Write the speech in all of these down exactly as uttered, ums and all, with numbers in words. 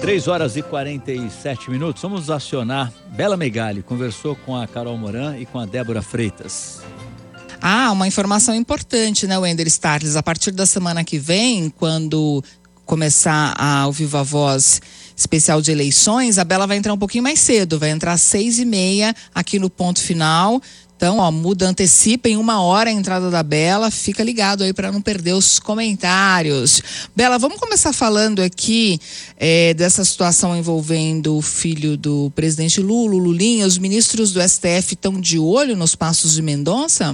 três horas e quarenta e sete minutos. Vamos acionar Bela Megali. Conversou com a Carol Moran e com a Débora Freitas. Ah, uma informação importante, né, Wender Starles? A partir da semana que vem, quando começar a ao Viva Voz especial de eleições, a Bela vai entrar um pouquinho mais cedo, vai entrar às seis e meia aqui no ponto final. Então, ó, muda, antecipa em uma hora a entrada da Bela, fica ligado aí para não perder os comentários. Bela, vamos começar falando aqui é, dessa situação envolvendo o filho do presidente Lula, o Lulinha. Os ministros do S T F estão de olho nos passos de Mendonça?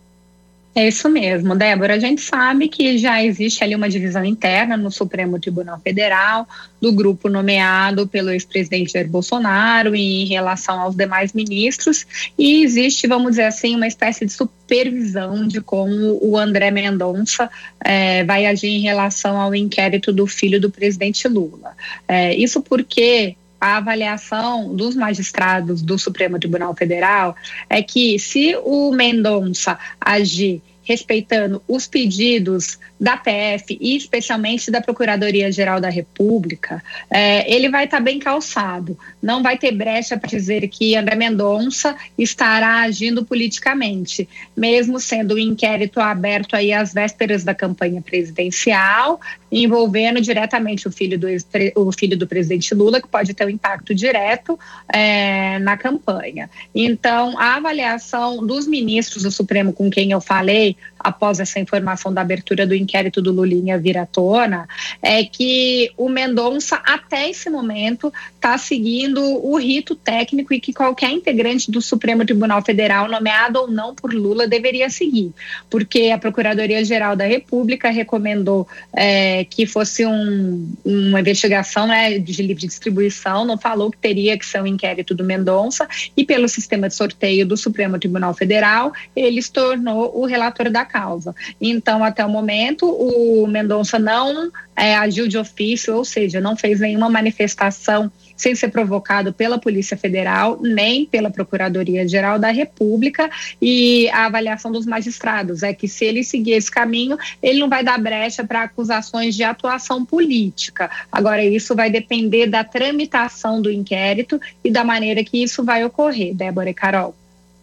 É isso mesmo, Débora. A gente sabe que já existe ali uma divisão interna no Supremo Tribunal Federal, do grupo nomeado pelo ex-presidente Jair Bolsonaro em relação aos demais ministros, e existe, vamos dizer assim, uma espécie de supervisão de como o André Mendonça é, vai agir em relação ao inquérito do filho do presidente Lula. É, isso porque a avaliação dos magistrados do Supremo Tribunal Federal é que, se o Mendonça agir respeitando os pedidos da P F e especialmente da Procuradoria-Geral da República, é, ele vai estar tá bem calçado. Não vai ter brecha para dizer que André Mendonça estará agindo politicamente, mesmo sendo o inquérito aberto aí às vésperas da campanha presidencial, envolvendo diretamente o filho do, o filho do presidente Lula, que pode ter um impacto direto é, na campanha. Então, a avaliação dos ministros do Supremo com quem eu falei, após essa informação da abertura do inquérito do Lulinha vir à tona, é que o Mendonça, até esse momento, está seguindo o rito técnico e que qualquer integrante do Supremo Tribunal Federal, nomeado ou não por Lula, deveria seguir, porque a Procuradoria-Geral da República recomendou é, que fosse um, uma investigação, né, de livre distribuição, não falou que teria que ser um inquérito do Mendonça, e pelo sistema de sorteio do Supremo Tribunal Federal, ele se tornou o relator da causa. Então, até o momento, o Mendonça não é, agiu de ofício, ou seja, não fez nenhuma manifestação sem ser provocado pela Polícia Federal, nem pela Procuradoria-Geral da República, e a avaliação dos magistrados é que, se ele seguir esse caminho, ele não vai dar brecha para acusações de atuação política. Agora, isso vai depender da tramitação do inquérito e da maneira que isso vai ocorrer, Débora e Carol.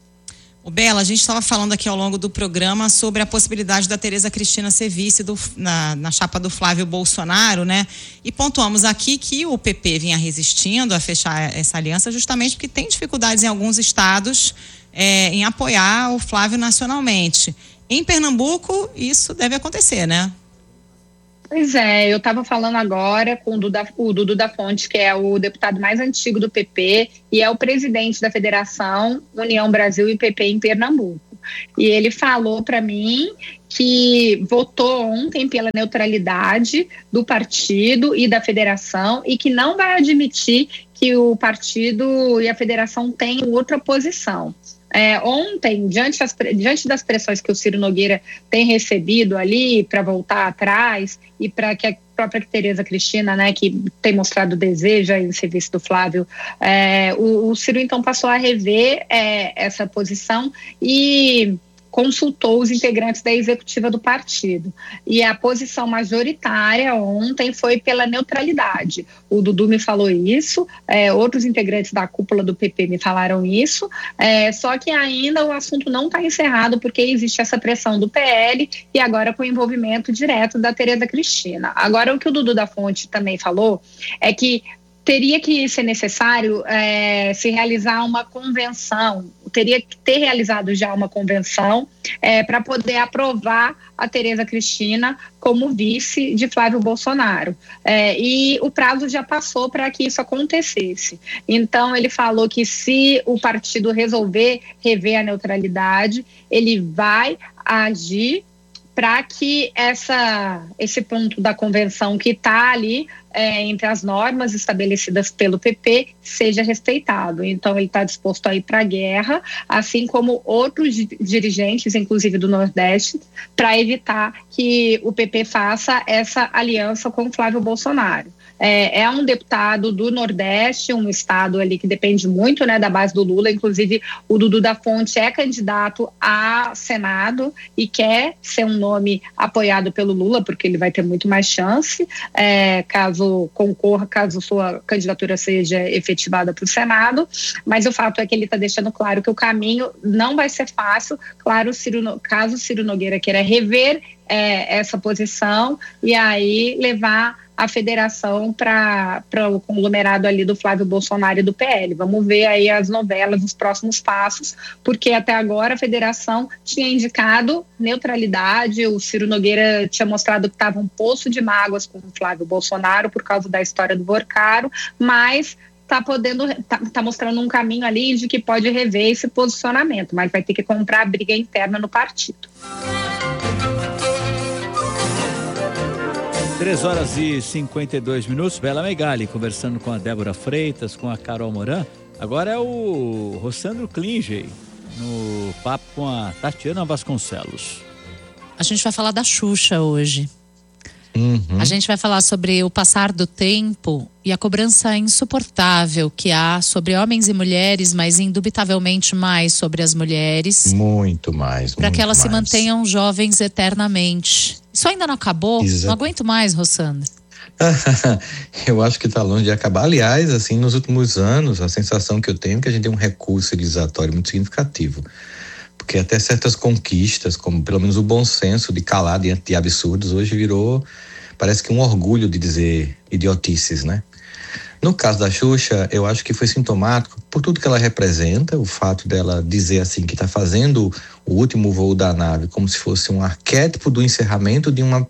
O Bela, a gente estava falando aqui ao longo do programa sobre a possibilidade da Tereza Cristina ser vice do, na, na chapa do Flávio Bolsonaro, né? E pontuamos aqui que o P P vinha resistindo a fechar essa aliança justamente porque tem dificuldades em alguns estados é, em apoiar o Flávio nacionalmente. Em Pernambuco, isso deve acontecer, né? Pois é, eu estava falando agora com o Duda, o Dudu da Fonte, que é o deputado mais antigo do P P e é o presidente da Federação União Brasil e P P em Pernambuco. E ele falou para mim que votou ontem pela neutralidade do partido e da federação e que não vai admitir que o partido e a federação tenham outra posição. É, ontem, diante das, diante das pressões que o Ciro Nogueira tem recebido ali para voltar atrás e para que a própria Tereza Cristina, né, que tem mostrado desejo em serviço do Flávio, é, o, o Ciro então passou a rever é, essa posição e consultou os integrantes da executiva do partido. E a posição majoritária ontem foi pela neutralidade. O Dudu me falou isso, é, outros integrantes da cúpula do P P me falaram isso, é, só que ainda o assunto não está encerrado porque existe essa pressão do P L e agora com o envolvimento direto da Tereza Cristina. Agora, o que o Dudu da Fonte também falou é que teria que ser necessário é, se realizar uma convenção, teria que ter realizado já uma convenção é, para poder aprovar a Tereza Cristina como vice de Flávio Bolsonaro. É, e o prazo já passou para que isso acontecesse. Então, ele falou que, se o partido resolver rever a neutralidade, ele vai agir para que essa, esse ponto da convenção que está ali é, entre as normas estabelecidas pelo P P seja respeitado. Então, ele está disposto a ir para a guerra, assim como outros dirigentes, inclusive do Nordeste, para evitar que o P P faça essa aliança com Flávio Bolsonaro. É, é um deputado do Nordeste, um estado ali que depende muito, né, da base do Lula. Inclusive, o Dudu da Fonte é candidato a Senado e quer ser um nome apoiado pelo Lula, porque ele vai ter muito mais chance, é, caso caso concorra, caso sua candidatura seja efetivada para o Senado, mas o fato é que ele está deixando claro que o caminho não vai ser fácil. Claro, Ciro, caso Ciro Nogueira queira rever é, essa posição e aí levar a federação para o conglomerado ali do Flávio Bolsonaro e do P L. Vamos ver aí as novelas, os próximos passos, porque até agora a federação tinha indicado neutralidade, o Ciro Nogueira tinha mostrado que estava um poço de mágoas com o Flávio Bolsonaro por causa da história do Vorcaro, mas está podendo, tá, tá mostrando um caminho ali de que pode rever esse posicionamento, mas vai ter que comprar a briga interna no partido. três horas e cinquenta e dois minutos, Bela Megali conversando com a Débora Freitas, com a Carol Moran. Agora é o Rossandro Klinger no papo com a Tatiana Vasconcelos. A gente vai falar da Xuxa hoje. Uhum. A gente vai falar sobre o passar do tempo e a cobrança insuportável que há sobre homens e mulheres, mas indubitavelmente mais sobre as mulheres. Muito mais. Para que elas mais. se mantenham jovens eternamente. Isso ainda não acabou? Exato. Não aguento mais, Rossandro. Eu acho que está longe de acabar. Aliás, assim, nos últimos anos, a sensação que eu tenho é que a gente tem um recurso civilizatório muito significativo. Porque até certas conquistas, como pelo menos o bom senso de calar diante de absurdos, hoje virou, parece que um orgulho de dizer idiotices, né? No caso da Xuxa, eu acho que foi sintomático por tudo que ela representa, o fato dela dizer assim que está fazendo o último voo da nave como se fosse um arquétipo do encerramento de uma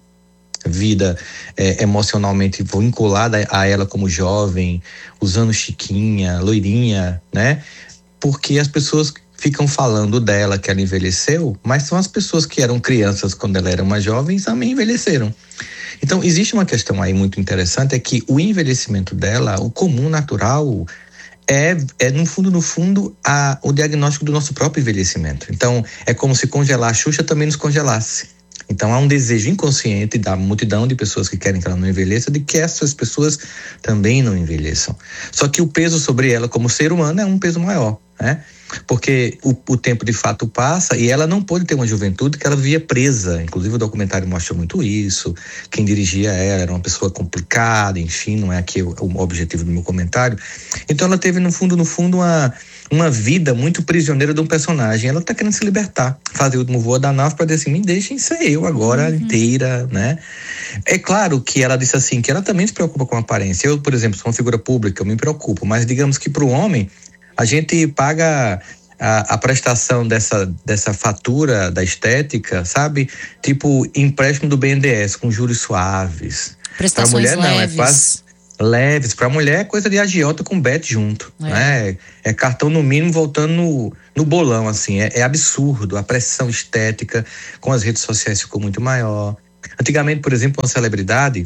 vida é, emocionalmente vinculada a ela como jovem, usando chiquinha, loirinha, né? Porque as pessoas ficam falando dela que ela envelheceu, mas são as pessoas que eram crianças quando ela era mais jovem também envelheceram. Então, existe uma questão aí muito interessante, é que o envelhecimento dela, o comum natural, é, é no fundo, no fundo, a, o diagnóstico do nosso próprio envelhecimento. Então, é como se congelar a Xuxa também nos congelasse. Então, há um desejo inconsciente da multidão de pessoas que querem que ela não envelheça, de que essas pessoas também não envelheçam. Só que o peso sobre ela como ser humano é um peso maior, né? Porque o, o tempo de fato passa e ela não pôde ter uma juventude que ela vivia presa. Inclusive o documentário mostra muito isso. Quem dirigia ela era uma pessoa complicada, enfim, não é aqui o, o objetivo do meu comentário. Então ela teve no fundo, no fundo uma, uma vida muito prisioneira de um personagem. Ela tá querendo se libertar, fazer o último voo da nave para dizer assim, me deixem ser eu agora uhum. inteira, né? É claro que ela disse assim, que ela também se preocupa com a aparência. Eu, por exemplo, sou uma figura pública, eu me preocupo, mas digamos que para o homem a gente paga a, a prestação dessa, dessa fatura da estética, sabe? Tipo empréstimo do B N D E S com juros suaves. Prestações pra mulher leves. não, é quase leves. Pra mulher é coisa de agiota com bet junto, é. né? É cartão no mínimo voltando no, no bolão, assim. É, é absurdo. A pressão estética com as redes sociais ficou muito maior. Antigamente, por exemplo, uma celebridade,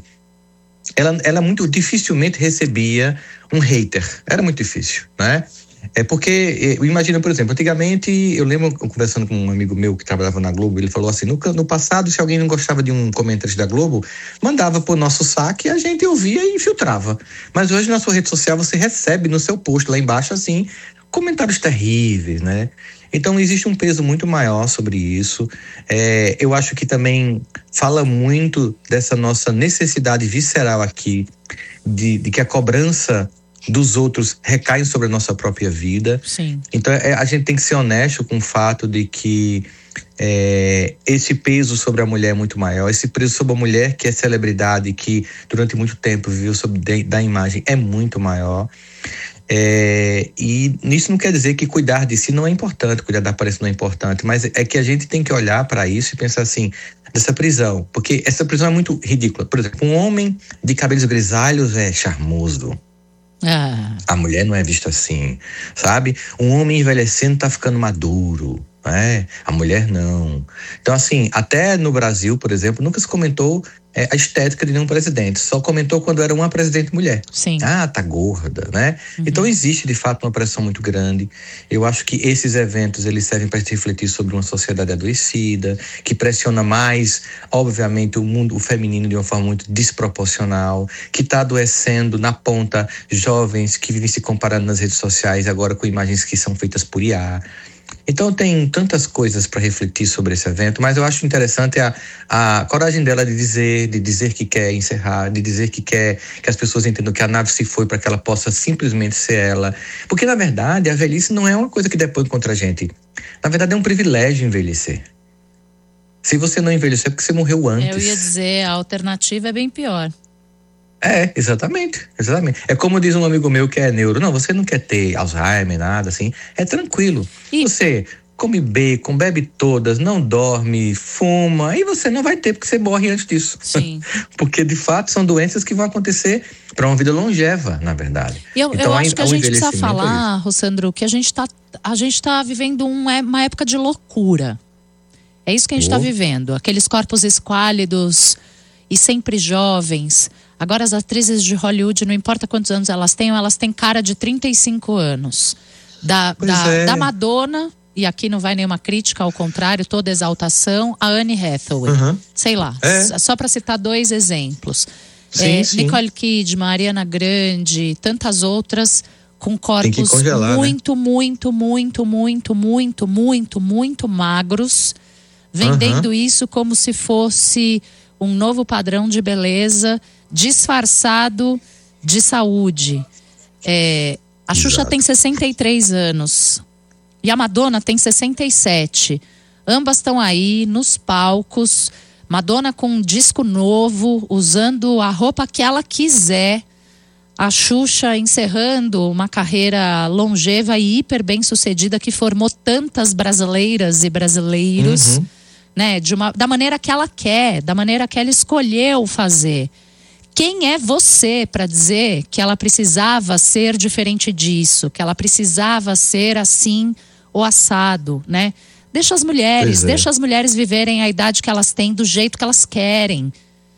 ela, ela muito dificilmente recebia um hater. Era muito difícil, né? É porque, imagina, por exemplo, antigamente, eu lembro conversando com um amigo meu que trabalhava na Globo, ele falou assim, no, no passado, se alguém não gostava de um comentário da Globo, mandava pro nosso saque e a gente ouvia e infiltrava. Mas hoje na sua rede social você recebe no seu post lá embaixo, assim, comentários terríveis, né? Então existe um peso muito maior sobre isso. É, eu acho que também fala muito dessa nossa necessidade visceral aqui, de, de que a cobrança dos outros recaem sobre a nossa própria vida. Sim. Então é, a gente tem que ser honesto com o fato de que é, esse peso sobre a mulher é muito maior, esse peso sobre a mulher que é celebridade, que durante muito tempo viveu sob de, da imagem, é muito maior. É, e isso não quer dizer que cuidar de si não é importante, cuidar da aparência não é importante, mas é que a gente tem que olhar para isso e pensar assim, dessa prisão, porque essa prisão é muito ridícula. Por exemplo, um homem de cabelos grisalhos é charmoso. Ah. A mulher não é vista assim, sabe? Um homem envelhecendo tá ficando maduro, né? A mulher não. Então, assim, até no Brasil, por exemplo, nunca se comentou é, a estética de nenhum presidente. Só comentou quando era uma presidente mulher. Sim. Ah, tá gorda, né? Uhum. Então existe, de fato, uma pressão muito grande. Eu acho que esses eventos, eles servem para refletir sobre uma sociedade adoecida, que pressiona mais, obviamente, o mundo, o feminino de uma forma muito desproporcional, que está adoecendo na ponta jovens que vivem se comparando nas redes sociais agora com imagens que são feitas por I A. Então tem tantas coisas para refletir sobre esse evento, mas eu acho interessante a, a coragem dela de dizer, de dizer que quer encerrar, de dizer que quer que as pessoas entendam que a nave se foi para que ela possa simplesmente ser ela. Porque, na verdade, a velhice não é uma coisa que depõe contra a gente. Na verdade, é um privilégio envelhecer. Se você não envelhecer é porque você morreu antes. Eu ia dizer, a alternativa é bem pior. É, exatamente, exatamente. É como diz um amigo meu que é neuro, não, você não quer ter Alzheimer, nada assim, é tranquilo. E... você come bacon, bebe todas, não dorme, fuma, e você não vai ter porque você morre antes disso. Sim. Porque de fato são doenças que vão acontecer para uma vida longeva, na verdade. E eu, então, eu acho que a gente precisa falar, é Rossandro, que a gente está a gente tá vivendo um, uma época de loucura. É isso que a gente está oh. vivendo, aqueles corpos esquálidos e sempre jovens. Agora as atrizes de Hollywood, não importa quantos anos elas tenham, elas têm cara de trinta e cinco anos. Da, da, é. da Madonna, e aqui não vai nenhuma crítica, ao contrário, toda exaltação, a Anne Hathaway. Uhum. Sei lá, é. só para citar dois exemplos. Sim, é, sim. Nicole Kidman, Ariana Grande, tantas outras com corpos congelar, muito, né? muito, muito, muito, muito, muito, muito magros, vendendo uhum. isso como se fosse um novo padrão de beleza disfarçado de saúde. É, a Xuxa Exato. tem sessenta e três anos e a Madonna tem sessenta e sete. Ambas estão aí nos palcos, Madonna com um disco novo, usando a roupa que ela quiser. A Xuxa encerrando uma carreira longeva e hiper bem sucedida que formou tantas brasileiras e brasileiros, uhum. né, de uma, da maneira que ela quer, da maneira que ela escolheu fazer. Quem é você para dizer que ela precisava ser diferente disso, que ela precisava ser assim ou assado, né? Deixa as mulheres, é. deixa as mulheres viverem a idade que elas têm do jeito que elas querem.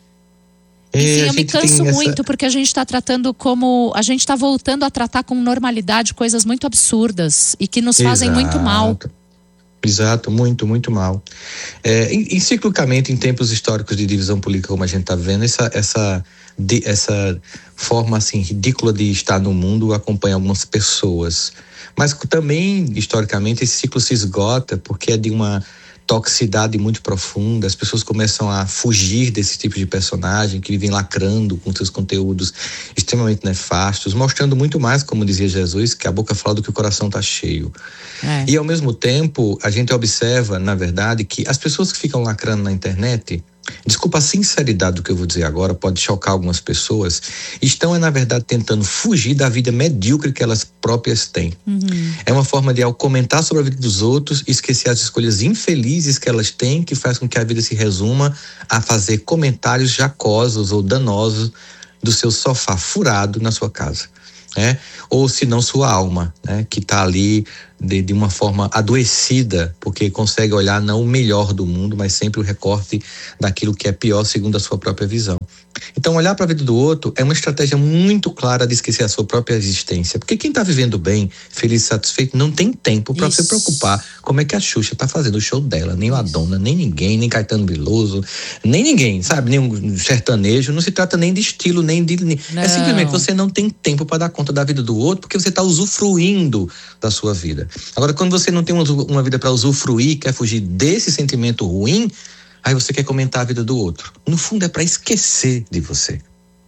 É, Enfim, eu me canso muito essa... porque a gente está tratando como, a gente está voltando a tratar com normalidade coisas muito absurdas e que nos fazem Exato. muito mal. Exato, muito, muito mal. É, e, e ciclicamente, em tempos históricos de divisão política, como a gente está vendo, essa, essa, de, essa forma assim, ridícula de estar no mundo acompanha algumas pessoas. Mas também, historicamente, esse ciclo se esgota porque é de uma toxicidade muito profunda. As pessoas começam a fugir desse tipo de personagem que vivem lacrando com seus conteúdos extremamente nefastos, mostrando muito mais, como dizia Jesus, que a boca fala do que o coração está cheio. É. E ao mesmo tempo, a gente observa, na verdade, que as pessoas que ficam lacrando na internet, desculpa a sinceridade do que eu vou dizer agora, pode chocar algumas pessoas, estão, na verdade, tentando fugir da vida medíocre que elas próprias têm. Uhum. É uma forma de, ao comentar sobre a vida dos outros, esquecer as escolhas infelizes que elas têm, que faz com que a vida se resuma a fazer comentários jacosos ou danosos do seu sofá furado na sua casa. Né? Ou se não sua alma, né? Que está ali de, de uma forma adoecida, porque consegue olhar não o melhor do mundo, mas sempre o recorte daquilo que é pior segundo a sua própria visão. Então, olhar para a vida do outro é uma estratégia muito clara de esquecer a sua própria existência, porque quem está vivendo bem, feliz e satisfeito, não tem tempo para se preocupar como é que a Xuxa está fazendo o show dela, nem a Dona, nem ninguém, nem Caetano Veloso, nem ninguém, sabe, nem um sertanejo. Não se trata nem de estilo, nem de... Não. É simplesmente você não tem tempo para dar conta da vida do outro, porque você está usufruindo da sua vida. Agora, quando você não tem uma vida para usufruir, quer fugir desse sentimento ruim, aí você quer comentar a vida do outro. No fundo, é para esquecer de você.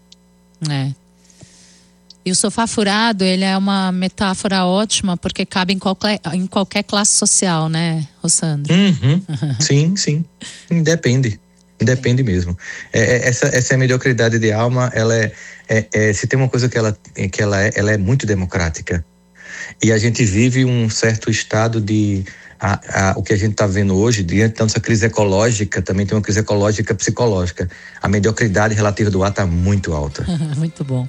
É. E o sofá furado, ele é uma metáfora ótima, porque cabe em qualquer, em qualquer classe social, né, Rossandro? Uhum. Sim, sim. Depende. Depende mesmo. É, essa, essa é a mediocridade de alma, ela é, é, é, se tem uma coisa que ela, que ela é, ela é muito democrática. E a gente vive um certo estado de... A, a, o que a gente está vendo hoje, diante dessa crise ecológica, também tem uma crise ecológica psicológica. A mediocridade relativa do ar está muito alta. Muito bom.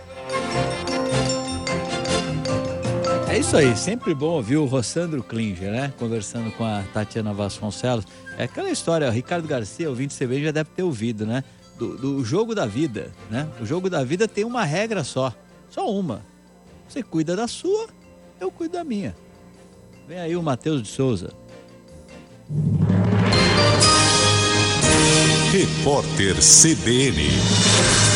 É isso aí, sempre bom ouvir o Rossandro Klinger, né? Conversando com a Tatiana Vasconcelos. É aquela história, o Ricardo Garcia, ouvinte C B, já deve ter ouvido, né? Do, do jogo da vida, né? O jogo da vida tem uma regra só, só uma. Você cuida da sua, eu cuido da minha. Vem aí o Matheus de Souza. Repórter C B N.